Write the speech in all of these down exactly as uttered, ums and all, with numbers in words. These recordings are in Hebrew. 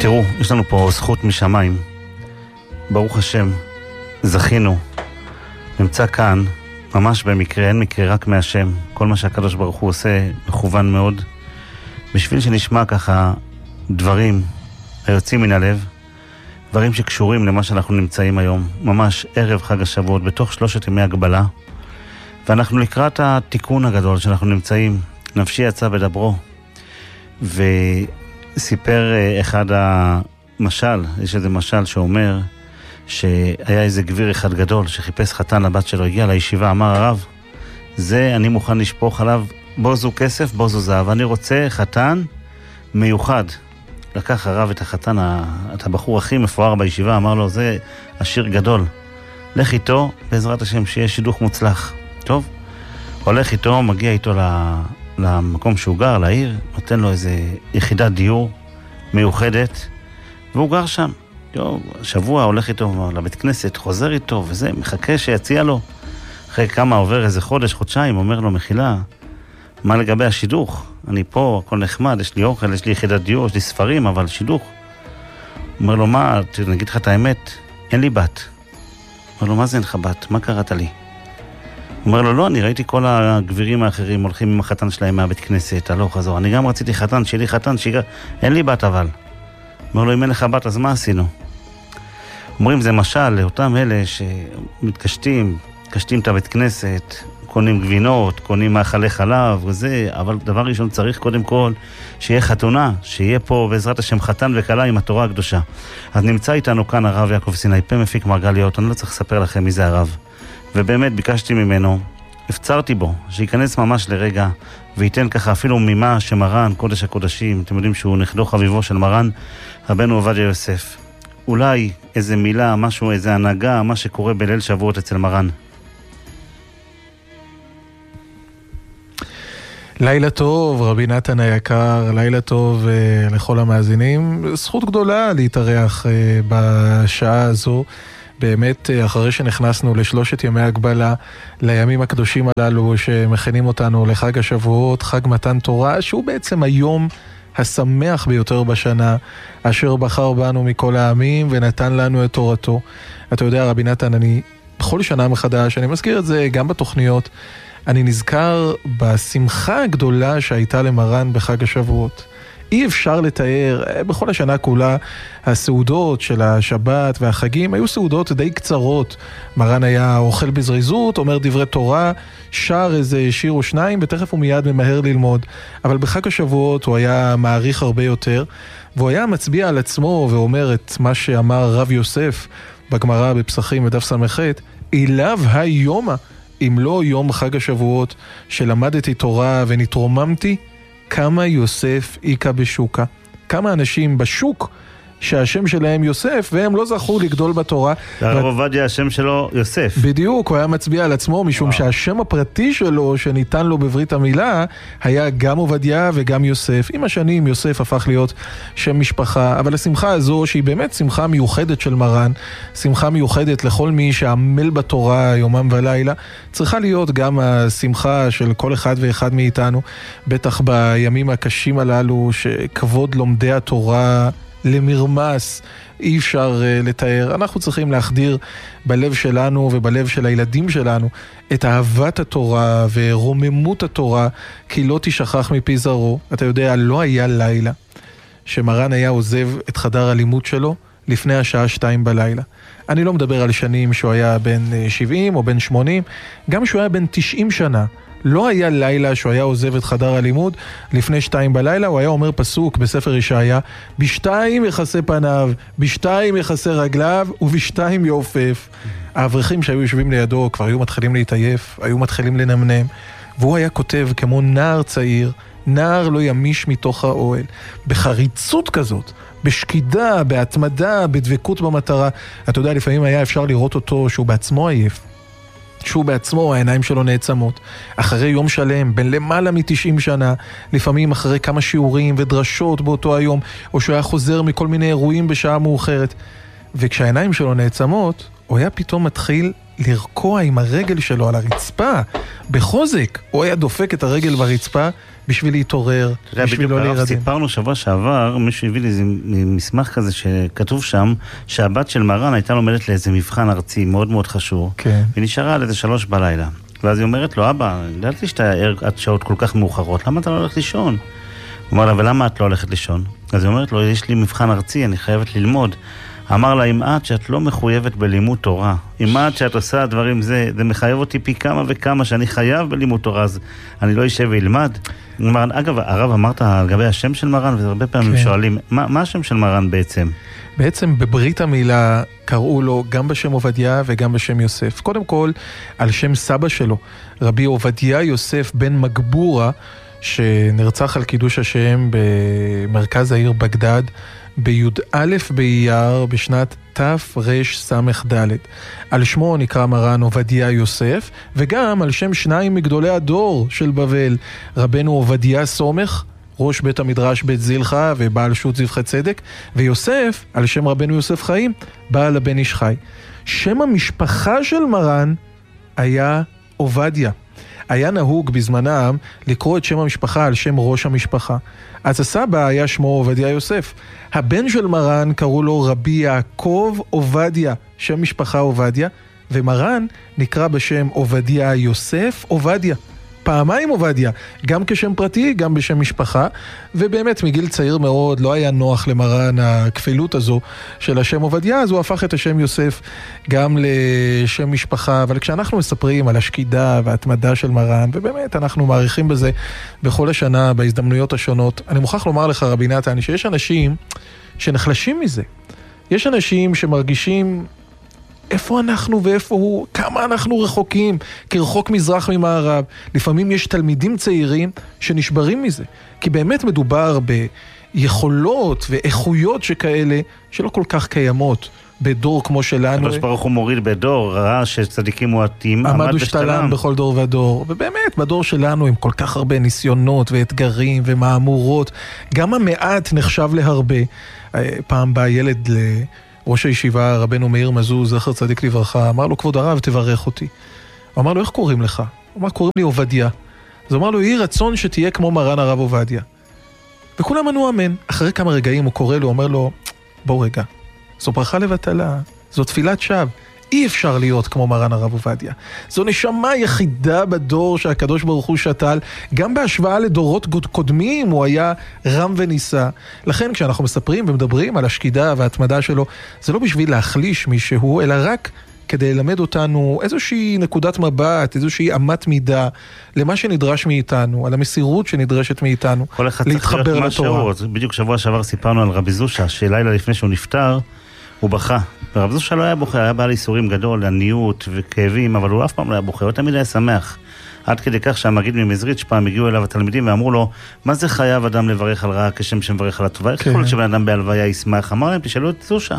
תראו, יש לנו פה זכות משמיים. ברוך השם, זכינו. נמצא כאן, ממש במקרה, אין מקרה, רק מהשם. כל מה שהקדוש ברוך הוא עושה מכוון מאוד. בשביל שנשמע ככה דברים היוצאים מן הלב, דברים שקשורים למה שאנחנו נמצאים היום. ממש ערב חג השבועות, בתוך שלושת ימי הגבלה. ואנחנו לקראת התיקון הגדול שאנחנו נמצאים. נפשי יצא בדברו. וסיפר אחד המשל, יש איזה משל שאומר שהיה איזה גביר אחד גדול שחיפש חתן לבת שלו, הגיע לישיבה, אמר הרב, זה אני מוכן לשפוך עליו בוזו כסף, בוזו זהב, אני רוצה חתן מיוחד. לקח הרב את החתן, את הבחור הכי מפואר בישיבה, אמר לו, זה עשיר גדול, לך איתו, בעזרת השם, שיהיה שידוך מוצלח. טוב, הולך איתו, מגיע איתו למקום שהוא גר, לעיר, נותן לו איזה יחידת דיור מיוחדת, והוא גר שם. טוב, שבוע הולך איתו לבית כנסת, חוזר איתו, וזה, מחכה שיציע לו. אחרי כמה עובר איזה חודש, חודשיים, אומר לו, מחילה, מה לגבי השידוך? אני פה, הכל נחמד, יש לי אוכל, יש לי יחידת דיור, יש לי ספרים, אבל שידוך. אומר לו, מה, נגיד לך את האמת, אין לי בת. אומר לו, מה זה אין לך בת? מה קראת לי? אומר לו, לא, אני ראיתי כל הגבירים האחרים הולכים עם החתן שלהם מהבית כנסת, הלוך חזור. אני גם רציתי חתן, שיהיה לי חתן, שיגע... אין לי בת אבל. אומר לו, אם אין לך בת, אז מה עשינו? אומרים, זה משל לאותם אלה שמתקשטים, מתקשטים את הבית כנסת, קונים גבינות, קונים מאכלי חלב וזה, אבל דבר ראשון צריך קודם כל שיהיה חתונה, שיהיה פה בעזרת השם חתן וקלה עם התורה הקדושה. אז נמצא איתנו כאן הרב יעקב סיני, פה מפיק מרגליות, אני לא צריך לספר לכם מי זה הרב. ובאמת ביקשתי ממנו, הפצרתי בו, שייכנס ממש לרגע, וייתן ככה אפילו ממה שמרן, קודש הקודשים, אתם יודעים שהוא נכדו חביבו של מרן, רבנו עובדיה יוסף. אולי איזה מילה, משהו, איזה הנהגה, מה שקורה בליל שבועות אצל מרן. לילה טוב, רבי נתן היקר, לילה טוב uh, לכל המאזינים. זכות גדולה להתארח uh, בשעה הזו. באמת, uh, אחרי שנכנסנו לשלושת ימי הגבלה, לימים הקדושים הללו שמכנים אותנו לחג השבועות, חג מתן תורה, שהוא בעצם היום השמח ביותר בשנה, אשר בחר בנו מכל העמים ונתן לנו את תורתו. אתה יודע, רבי נתן, אני בכל שנה מחדש, אני מזכיר את זה גם בתוכניות, אני נזכר בשמחה הגדולה שהייתה למרן בחג השבועות. אי אפשר לתאר, בכל השנה כולה, הסעודות של השבת והחגים היו סעודות די קצרות. מרן היה אוכל בזריזות, אומר דברי תורה, שר איזה שיר או שניים, ותכף הוא מיד ממהר ללמוד. אבל בחג השבועות הוא היה מעריך הרבה יותר, והוא היה מצביע על עצמו ואומר את מה שאמר רב יוסף בגמרא בפסחים בדף ס"ח, אליו היומה, אם לא יום חג השבועות שלמדתי תורה ונתרוממתי, כמה יוסף איקה בשוקה. כמה אנשים בשוק שהשם שלהם יוסף, והם לא זכו לגדול בתורה. הרב עובדיה, השם שלו יוסף. בדיוק, הוא היה מצביע על עצמו, משום וואו. שהשם הפרטי שלו, שניתן לו בברית המילה, היה גם עובדיה וגם יוסף. עם השנים יוסף הפך להיות שם משפחה, אבל השמחה הזו, שהיא באמת שמחה מיוחדת של מרן, שמחה מיוחדת לכל מי שעמל בתורה יומם ולילה, צריכה להיות גם השמחה של כל אחד ואחד מאיתנו, בטח בימים הקשים הללו, שכבוד לומדי התורה למרמס, אי אפשר uh, לתאר. אנחנו צריכים להחדיר בלב שלנו ובלב של הילדים שלנו את אהבת התורה ורוממות התורה, כי לא תשכח מפי זרעו. אתה יודע, לא היה לילה שמרן היה עוזב את חדר הלימוד שלו לפני השעה שתיים בלילה. אני לא מדבר על שנים שהוא היה בן שבעים או בן שמונים, גם שהוא היה בן תשעים שנה. לא היה לילה שהוא היה עוזב את חדר הלימוד לפני שתיים בלילה, הוא היה אומר פסוק בספר ישעיה, בשתיים יחסה פניו, בשתיים יחסה רגליו, ובשתיים יעופף. האברכים שהיו יושבים לידו כבר היו מתחילים להתעייף, היו מתחילים לנמנם, והוא היה כותב כמו נער צעיר, נער לא ימיש מתוך האוהל, בחריצות כזאת, בשקידה, בהתמדה, בדבקות במטרה. אתה יודע, לפעמים היה אפשר לראות אותו שהוא בעצמו עייף, שהוא בעצמו, העיניים שלו נעצמות, אחרי יום שלם, בין למעלה מ-תשעים שנה, לפעמים אחרי כמה שיעורים ודרשות באותו היום, או שהוא היה חוזר מכל מיני אירועים בשעה מאוחרת, וכשהעיניים שלו נעצמות, הוא היה פתאום מתחיל לרקוע עם הרגל שלו על הרצפה, בחוזק, הוא היה דופק את הרגל ברצפה, בשביל להתעורר, בשביל לא להירדם. סיפרנו שבוע שעבר, מישהו הביא לי איזה מסמך כזה שכתוב שם, שהבת של מרן הייתה לומדת לאיזה מבחן ארצי מאוד מאוד חשוב, כן. ונשארה על איזה שלוש בלילה. ואז היא אומרת לו, אבא, ידעתי שאתה ער עד שעות כל כך מאוחרות, למה אתה לא הולך לישון? הוא אומר לה, ולמה את לא הולכת לישון? אז היא אומרת לו, יש לי מבחן ארצי, אני חייבת ללמוד. אמר לה, אם את שאת לא מחויבת בלימוד תורה, אם את שאת עושה דברים זה, זה מחייב אותי פי כמה וכמה שאני חייב בלימוד תורה, אז אני לא אשב וילמד. מרן, אגב, הרב אמרת על גבי השם של מרן, והרבה פעמים כן. שואלים, מה, מה השם של מרן בעצם? בעצם בברית המילה קראו לו גם בשם עובדיה וגם בשם יוסף. קודם כל, על שם סבא שלו, רבי עובדיה יוסף בן מגבורה, שנרצח על קידוש השם במרכז העיר בגדד, בי"א באייר בשנת תרס"ד. על שמו נקרא מרן עובדיה יוסף, וגם על שם שניים מגדולי הדור של בבל, רבנו עובדיה סומך, ראש בית המדרש בית זילחה ובעל שו"ת זבחי צדק, ויוסף על שם רבנו יוסף חיים, בעל הבן איש חי. שם המשפחה של מרן היה עובדיה. היה נהוג בזמנם לקרוא את שם המשפחה על שם ראש המשפחה. אז הסבא היה שמו עובדיה יוסף. הבן של מרן קראו לו רבי יעקב עובדיה, שם משפחה עובדיה, ומרן נקרא בשם עובדיה יוסף עובדיה. פעמיים עובדיה, גם כשם פרטי, גם בשם משפחה, ובאמת מגיל צעיר מאוד לא היה נוח למרן הכפילות הזו של השם עובדיה, אז הוא הפך את השם יוסף גם לשם משפחה. אבל כשאנחנו מספרים על השקידה וההתמדה של מרן, ובאמת אנחנו מעריכים בזה בכל השנה, בהזדמנויות השונות, אני מוכרח לומר לך רבי נתן, שיש אנשים שנחלשים מזה. יש אנשים שמרגישים איפה אנחנו ואיפה הוא, כמה אנחנו רחוקים, כרחוק מזרח ממערב. לפעמים יש תלמידים צעירים שנשברים מזה, כי באמת מדובר ביכולות ואיכויות שכאלה שלא כל כך קיימות בדור כמו שלנו. הקדוש ברוך הוא מוריד בדור, ראה שצדיקים מועטים, עמד ושתלם בכל דור ודור. ובאמת בדור שלנו עם כל כך הרבה ניסיונות ואתגרים ומאמורות, גם המעט נחשב להרבה. פעם בא ילד ל... ראש הישיבה, רבנו מאיר מזוז, זכר צדיק לברכה, אמר לו, כבוד הרב, תברך אותי. הוא אמר לו, איך קוראים לך? הוא אמר, קוראים לי עובדיה. אז הוא אמר לו, יהי רצון שתהיה כמו מרן הרב עובדיה. וכולם ענו אמן. אחרי כמה רגעים הוא קורא לו, אומר לו, בוא רגע, זו ברכה לבטלה, זו תפילת שווא. אי אפשר להיות כמו מרן הרב עובדיה. זו נשמה יחידה בדור שהקדוש ברוך הוא שתל, גם בהשוואה לדורות קודמים הוא היה רם וניסה. לכן כשאנחנו מספרים ומדברים על השקידה וההתמדה שלו, זה לא בשביל להחליש מישהו, אלא רק כדי ללמד אותנו איזושהי נקודת מבט, איזושהי אמת מידה למה שנדרש מאיתנו, על המסירות שנדרשת מאיתנו, להתחבר לתורה. בדיוק שבוע שעבר סיפרנו על רבי זושה, שלילה לפני שהוא נפטר, הוא בכה. ורב זושה לא היה בוכה, היה בעל איסורים גדול, עניות וכאבים, אבל הוא אף פעם לא היה בוכה, הוא תמיד היה שמח. עד כדי כך שהמגיד ממזריץ' פעם הגיעו אליו התלמידים ואמרו לו, מה זה חייב אדם לברך על רעה כשם שמברך על הטובה? איך יכול להיות שבן אדם בהלוויה ישמח? אמר להם, תשאלו את זושה.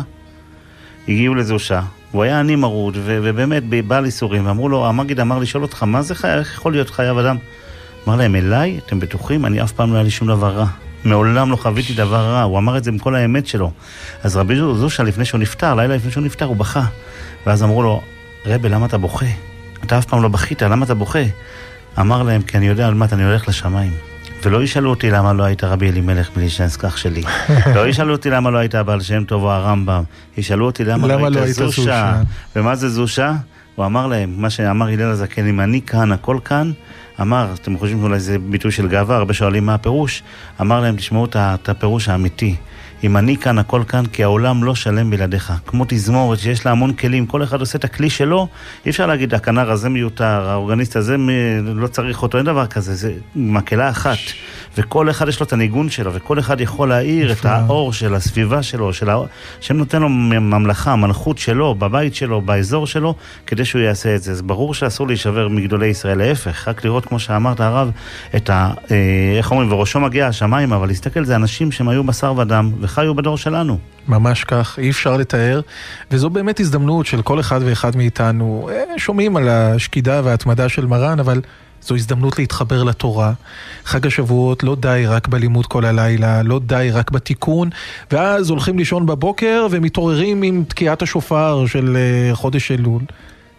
הגיעו לזושה, הוא היה עני מרוד, ובאמת בעל איסורים, ואמרו לו, המגיד אמר לי, שואל אותך, מה זה חייב? איך יכול להיות חייב אדם? אמר להם, אליי, אתם בטוחים? אני אף פעם לא היה לי שום דבר רע. מעולם לא חוויתי דבר רע, הוא אמר את זה עם כל האמת שלו. אז רבי זושה לפני שהוא נפטר, לילה לפני שהוא נפטר, הוא בכה. ואז אמרו לו, רבי, למה אתה בוכה? אתה אף פעם לא בכית, למה אתה בוכה? אמר להם, כי אני יודע על מה, אני הולך לשמיים. ולא ישאלו אותי למה לא היית רבי אלימלך מליז'נסק שלי. לא ישאלו אותי למה לא היית הבעל שם טוב או הרמב"ם. ישאלו אותי למה לא היית זושה. ומה זה זושה? הוא אמר להם, מה שאמר הלל הזקן, אם אני כאן, הכל כאן, אמר, אתם חושבים שאולי זה ביטוי של גאווה, הרבה שואלים מה הפירוש, אמר להם, תשמעו את הפירוש האמיתי. אם אני כאן, הכל כאן, כי העולם לא שלם בלעדיך. כמו תזמורת שיש לה המון כלים, כל אחד עושה את הכלי שלו, אי אפשר להגיד, הכנר הזה מיותר, האורגניסט הזה לא צריך אותו, אין דבר כזה, זה מקהלה אחת. וכל אחד יש לו את הניגון שלו, וכל אחד יכול להאיר את האור של הסביבה שלו, של הא... שנותן לו ממלכה, המלכות שלו, בבית שלו, באזור שלו, כדי שהוא יעשה את זה. זה ברור שאסור להישבר מגדולי ישראל, להפך, רק לראות, כמו שאמרת הרב, את ה... איך אומרים, וראשו מגיע השמיים, אבל להסתכל, זה אנשים שהם היו בשר ודם, וחיו בדור שלנו. ממש כך, אי אפשר לתאר, וזו באמת הזדמנות של כל אחד ואחד מאיתנו. שומעים על השקידה וההתמדה של מרן, אבל זו הזדמנות להתחבר לתורה. חג השבועות לא די רק בלימוד כל הלילה, לא די רק בתיקון, ואז הולכים לישון בבוקר ומתעוררים עם תקיעת השופר של חודש אלול.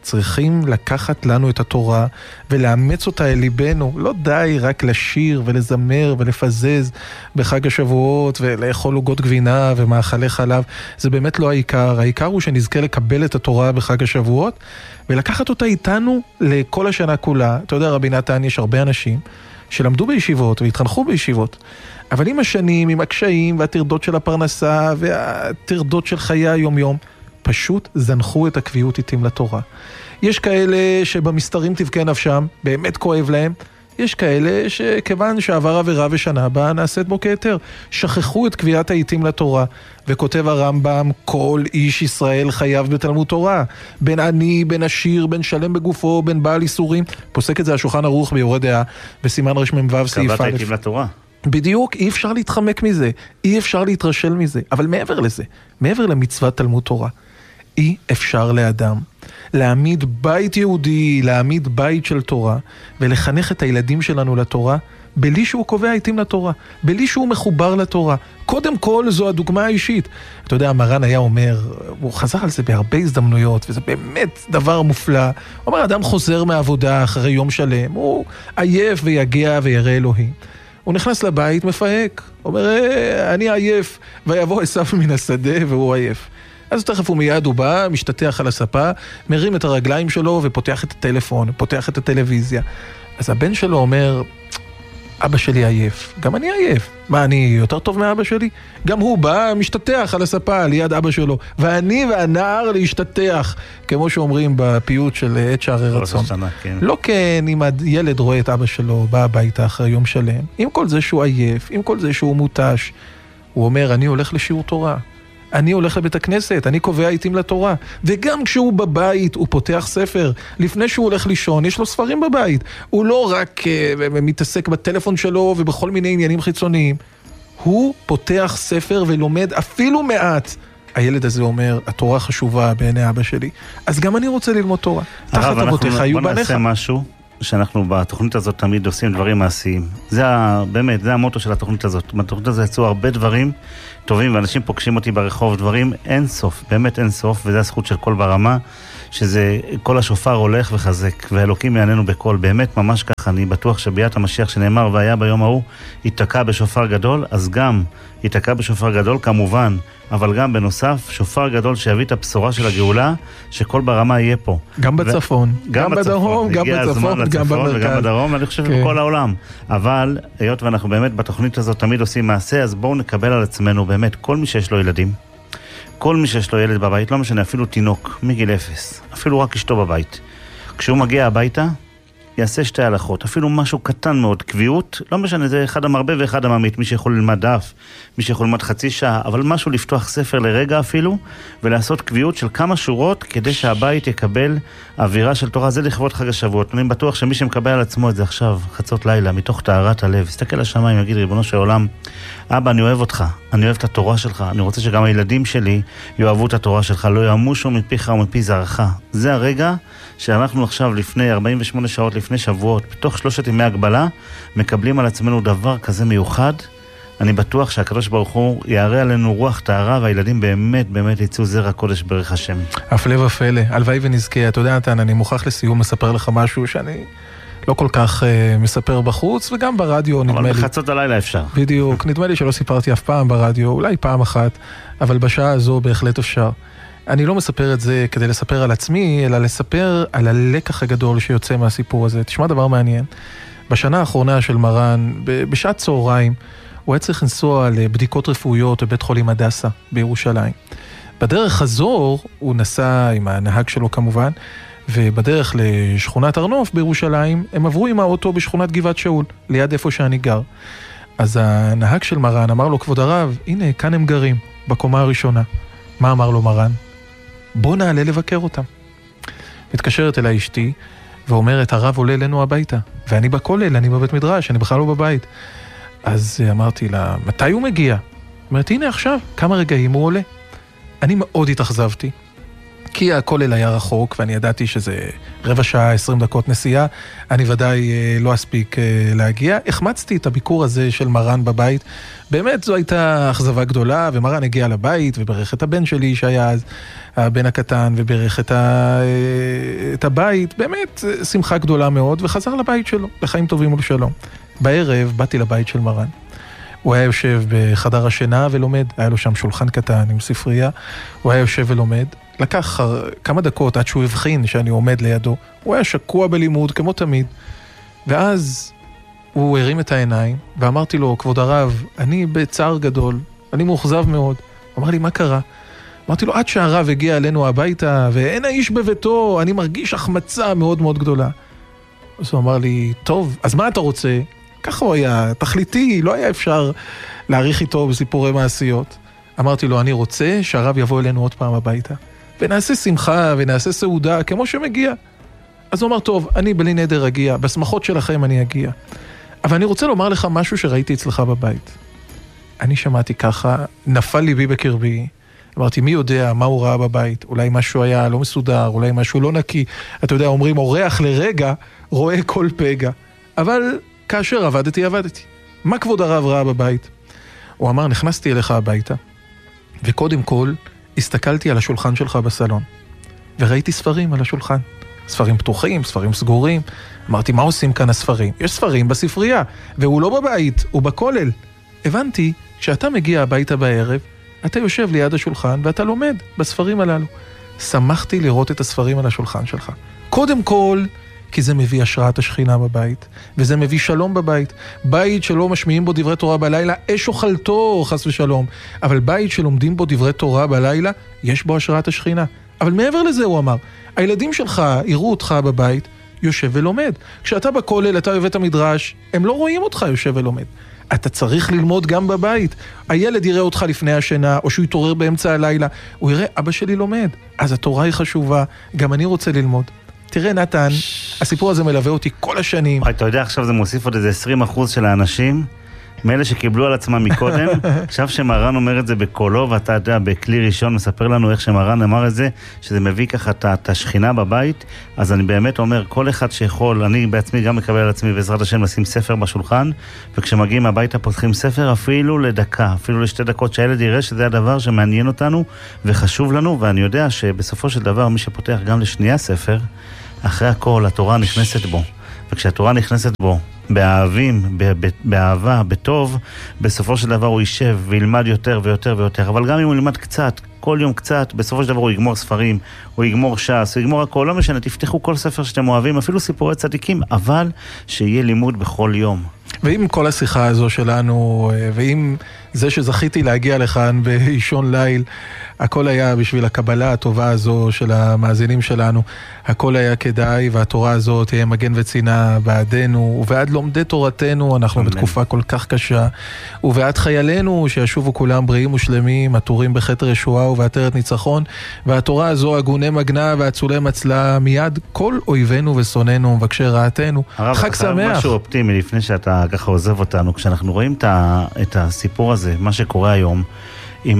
צריכים לקחת לנו את התורה ולאמץ אותה אל ליבנו. לא די רק לשיר ולזמר ולפזז בחג השבועות ולאכול עוגות גבינה ומאכלי חלב. זה באמת לא העיקר. העיקר הוא שנזכה לקבל את התורה בחג השבועות ולקחת אותה איתנו לכל השנה כולה. אתה יודע, רבי נתן, יש הרבה אנשים שלמדו בישיבות והתחנכו בישיבות, אבל עם השנים, עם הקשיים והטרדות של הפרנסה והטרדות של חיי היום-יום, פשוט זנחו את הקביעות איתים לתורה. יש כאלה שבמסתרים תבכה נפשם, באמת כואב להם. יש כאלה שכיוון שעבר עבירה ושנה הבאה נעשית בו כיתר, שכחו את קביעת העיתים לתורה. וכותב הרמב"ם, כל איש ישראל חייב בתלמוד תורה, בין עני, בין עשיר, בין שלם בגופו, בין בעל איסורים. פוסק את זה השולחן ערוך ביורה דעה בסימן רמ"ו סעיף א'. קבעת העיתים לתורה. בדיוק, אי אפשר להתחמק מזה, אי אפשר להתרשל מזה. אבל מעבר לזה, מעבר למצוות תלמוד תורה, אי אפשר לאדם להעמיד בית יהודי, להעמיד בית של תורה, ולחנך את הילדים שלנו לתורה, בלי שהוא קובע עיתים לתורה, בלי שהוא מחובר לתורה. קודם כל זו הדוגמה האישית. אתה יודע, מרן היה אומר, הוא חזר על זה בהרבה הזדמנויות, וזה באמת דבר מופלא. הוא אומר, אדם חוזר מהעבודה אחרי יום שלם, הוא עייף ויגע וירא אלוהים. הוא נכנס לבית, מפהק, אומר, אני עייף, ויבוא עשיו מן השדה והוא עייף. אז תכף הוא מיד הוא בא, משתתח על הספה, מרים את הרגליים שלו ופותח את הטלפון, פותח את הטלוויזיה. אז הבן שלו אומר, אבא שלי עייף, גם אני עייף. מה, אני יותר טוב מאבא שלי? גם הוא בא, משתתח על הספה ליד אבא שלו, ואני והנער להשתתח, כמו שאומרים בפיוט של עת שערי רצון. כן. לא כן, אם הילד רואה את אבא שלו, בא הביתה אחרי יום שלם, עם כל זה שהוא עייף, עם כל זה שהוא מוטש, הוא אומר, אני הולך לשיעור תורה. אני הולך לבית הכנסת, אני קובע עיתים לתורה. וגם כשהוא בבית, הוא פותח ספר. לפני שהוא הולך לישון, יש לו ספרים בבית. הוא לא רק uh, מתעסק בטלפון שלו ובכל מיני עניינים חיצוניים. הוא פותח ספר ולומד אפילו מעט. הילד הזה אומר, התורה חשובה בעיני אבא שלי. אז גם אני רוצה ללמוד תורה. תחת אבותיך היו בניך. בוא נעשה משהו שאנחנו בתוכנית הזאת תמיד עושים דברים מעשיים. זה ה, באמת, זה המוטו של התוכנית הזאת. בתוכנית הזאת יצאו הרבה דברים טובים, ואנשים פוגשים אותי ברחוב, דברים אין סוף, באמת אין סוף, וזה הזכות של כל ברמה, שזה כל השופר הולך וחזק, והאלוקים יעננו בכל, באמת ממש ככה, אני בטוח שביאת המשיח שנאמר, והיה ביום ההוא, יתקע בשופר גדול, אז גם יתקע בשופר גדול, כמובן, אבל גם בנוסף, שופר גדול שיביא את הבשורה של הגאולה, שכל ברמה יהיה פה. גם בצפון, ו... גם, גם בדרום, גם בצפון, גם במרכז. וגם בדרום, אני חושב כן. בכל העולם. אבל, היות ואנחנו באמת בתוכנית הזאת תמיד עושים מעשה, אז בואו נקבל על עצמנו באמת, כל מי שיש לו ילדים, כל מי שיש לו ילד בבית, לא משנה, אפילו תינוק, מגיל אפס, אפילו רק אשתו בבית. כשהוא מגיע הביתה, יעשה שתי הלכות, אפילו משהו קטן מאוד, קביעות, לא משנה, זה אחד המרבה ואחד הממית, מי שיכול ללמד דף, מי שיכול ללמד חצי שעה, אבל משהו לפתוח ספר לרגע אפילו, ולעשות קביעות של כמה שורות, כדי שהבית יקבל אווירה של תורה, זה לכבוד חג השבועות. אני בטוח שמי שמקבל על עצמו את זה עכשיו, חצות לילה, מתוך טהרת הלב, יסתכל לשמיים, יגיד, ריבונו של עולם, אבא, אני אוהב אותך, אני אוהב את התורה שלך, אני רוצה שגם הילדים שלי יאהבו את התורה שלך, לא ימושו מפיך ומפי זרעך. זה הרגע שאנחנו עכשיו לפני ארבעים ושמונה שעות, לפני שבועות, בתוך שלושת ימי הגבלה, מקבלים על עצמנו דבר כזה מיוחד. אני בטוח שהקדוש ברוך הוא יערה עלינו רוח טהרה, והילדים באמת באמת יצאו זרע קודש ברך השם. הפלא ופלא, הלוואי ונזכה. אתה יודע, נתן, אני מוכרח לסיום מספר לך משהו שאני לא כל כך uh, מספר בחוץ, וגם ברדיו נדמה לי. אבל בחצות הלילה אפשר. בדיוק, נדמה לי שלא סיפרתי אף פעם ברדיו, אולי פעם אחת, אבל בשעה הזו בהחלט אפשר. אני לא מספר את זה כדי לספר על עצמי, אלא לספר על הלקח הגדול שיוצא מהסיפור הזה. תשמע דבר מעניין. בשנה האחרונה של מרן, בשעת צהריים, הוא היה צריך לנסוע לבדיקות רפואיות בבית חולים הדסה בירושלים. בדרך חזור, הוא נסע עם הנהג שלו כמובן, ובדרך לשכונת ארנוף בירושלים, הם עברו עם האוטו בשכונת גבעת שאול, ליד איפה שאני גר. אז הנהג של מרן אמר לו, כבוד הרב, הנה, כאן הם גרים, בקומה הראשונה. מה אמר לו מרן? בוא נעלה לבקר אותם. מתקשרת אליי אשתי, ואומרת, הרב עולה אלינו הביתה, ואני בכולל, אני בבית מדרש, אני בכלל לא בבית. אז אמרתי לה, מתי הוא מגיע? אומרת, הנה עכשיו, כמה רגעים הוא עולה. אני מאוד התאכזבתי, כי הכולל היה רחוק, ואני ידעתי שזה רבע שעה, עשרים דקות נסיעה, אני ודאי לא אספיק להגיע. החמצתי את הביקור הזה של מרן בבית, באמת זו הייתה אכזבה גדולה, ומרן הגיע לבית, וברך את הבן שלי שהיה אז הבן הקטן, וברך את, ה... את הבית, באמת שמחה גדולה מאוד, וחזר לבית שלו, לחיים טובים ולשלום. בערב באתי לבית של מרן. הוא היה יושב בחדר השינה ולומד, היה לו שם שולחן קטן עם ספרייה, הוא היה יושב ולומד, לקח כמה דקות עד שהוא הבחין שאני עומד לידו, הוא היה שקוע בלימוד כמו תמיד, ואז הוא הרים את העיניים, ואמרתי לו, כבוד הרב, אני בצער גדול, אני מאוכזב מאוד. הוא אמר לי, מה קרה? אמרתי לו, עד שהרב הגיע אלינו הביתה, ואין האיש בביתו, אני מרגיש החמצה מאוד מאוד גדולה. אז הוא אמר לי, טוב, אז מה אתה רוצה? ככה הוא היה, תכליתי, לא היה אפשר להעריך איתו בסיפורי מעשיות. אמרתי לו, אני רוצה שהרב יבוא אלינו עוד פעם הביתה, ונעשה שמחה ונעשה סעודה כמו שמגיע. אז הוא אמר, טוב, אני בלי נדר אגיע, בשמחות שלכם אני אגיע. אבל אני רוצה לומר לך משהו שראיתי אצלך בבית. אני שמעתי ככה, נפל ליבי בקרבי, אמרתי, מי יודע מה הוא ראה בבית? אולי משהו היה לא מסודר, אולי משהו לא נקי. אתה יודע, אומרים, אורח לרגע רואה כל פגע. אבל כאשר עבדתי, עבדתי. מה כבוד הרב ראה בבית? הוא אמר, נכנסתי אליך הביתה, וקודם כל הסתכלתי על השולחן שלך בסלון, וראיתי ספרים על השולחן. ספרים פתוחים, ספרים סגורים. אמרתי, מה עושים כאן הספרים? יש ספרים בספרייה, והוא לא בבית, הוא בכולל. הבנתי, כשאתה מגיע הביתה בערב, אתה יושב ליד השולחן ואתה לומד בספרים הללו. שמחתי לראות את הספרים על השולחן שלך. קודם כל, כי זה מביא השראת השכינה בבית, וזה מביא שלום בבית. בית שלא משמיעים בו דברי תורה בלילה, אש אוכלתו, חס ושלום. אבל בית שלומדים בו דברי תורה בלילה, יש בו השראת השכינה. אבל מעבר לזה הוא אמר, הילדים שלך יראו אותך בבית, יושב ולומד. כשאתה בכולל, אתה אוהב את המדרש, הם לא רואים אותך יושב ולומד. אתה צריך ללמוד גם בבית. הילד יראה אותך לפני השינה, או שהוא יתעורר באמצע הלילה, הוא יראה, אבא שלי לומד. אז התורה היא חשובה, גם אני רוצה ללמוד. תראה נתן, הסיפור הזה מלווה אותי כל השנים. אתה יודע, עכשיו זה מוסיף עוד איזה עשרים אחוז של האנשים, מאלה שקיבלו על עצמם מקודם, עכשיו שמרן אומר את זה בקולו, ואתה יודע, בכלי ראשון מספר לנו איך שמרן אמר את זה, שזה מביא ככה את השכינה בבית, אז אני באמת אומר, כל אחד שיכול, אני בעצמי גם מקבל על עצמי בעזרת השם לשים ספר בשולחן, וכשמגיעים הביתה פותחים ספר אפילו לדקה, אפילו לשתי דקות, שהילד יראה שזה הדבר שמעניין אותנו וחשוב לנו, ואני יודע שבסופו של דבר מי שפותח גם לשנייה ספר, אחרי הכל התורה נכנסת בו, וכשהתורה נכנסת בו, באהבים, באהבה, בטוב, בסופו של דבר הוא יישב וילמד יותר ויותר ויותר, אבל גם אם הוא ילמד קצת, כל יום קצת, בסופו של דבר הוא יגמור ספרים, הוא יגמור ש"ס, הוא יגמור הכל, לא משנה, תפתחו כל ספר שאתם אוהבים, אפילו סיפורי צדיקים, אבל שיהיה לימוד בכל יום. ועם כל השיחה הזו שלנו, ועם זה שזכיתי להגיע לכאן באישון ליל, הכל היה בשביל הקבלה הטובה הזו של המאזינים שלנו, הכל היה כדאי, והתורה הזו תהיה מגן וצינה בעדנו, ובעד לומדי תורתנו, אנחנו אמן. בתקופה כל כך קשה, ובעד חיילינו שישובו כולם בריאים ושלמים, עטורים בכתר ישועה ובעטרת ניצחון, והתורה הזו הגוני מגנה והצולי מצלה, מיד כל אויבינו ושונאנו ומבקשי רעתנו. חג שמח. משהו אופטימי לפני שאתה ככה עוזב אותנו, כשאנחנו רואים את הסיפור הזה, מה שקורה היום עם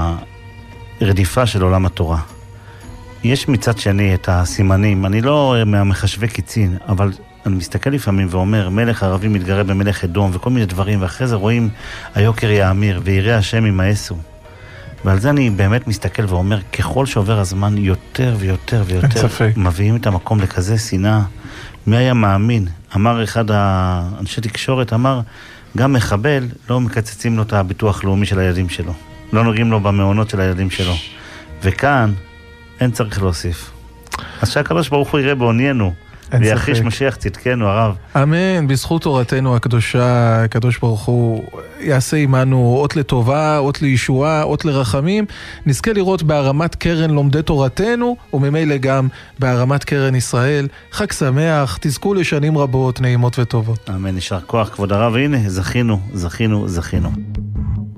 הרדיפה של עולם התורה. יש מצד שני את הסימנים, אני לא מהמחשבי קיצין, אבל אני מסתכל לפעמים ואומר, מלך ערבי מתגרה במלך אדום וכל מיני דברים, ואחרי זה רואים היוקר יאמיר ויראה השם ימאסו. ועל זה אני באמת מסתכל ואומר, ככל שעובר הזמן יותר ויותר ויותר מביאים את המקום לכזה שנאה. מי היה מאמין? אמר אחד האנשי תקשורת, אמר, גם מחבל לא מקצצים לו את הביטוח לאומי של הילדים שלו. לא נוגעים לו במעונות של הילדים שלו. וכאן אין צריך להוסיף. אז שהקדוש ברוך הוא יראה בעוניינו, ויחיש משיח צדקנו הרב. אמן, בזכות תורתנו הקדושה, הקדוש ברוך הוא יעשה עמנו אות לטובה, אות לישועה, אות לרחמים. נזכה לראות בהרמת קרן לומדי תורתנו, וממילא גם בהרמת קרן ישראל. חג שמח, תזכו לשנים רבות, נעימות וטובות. אמן, נשאר כוח כבוד הרב, והנה, זכינו, זכינו, זכינו.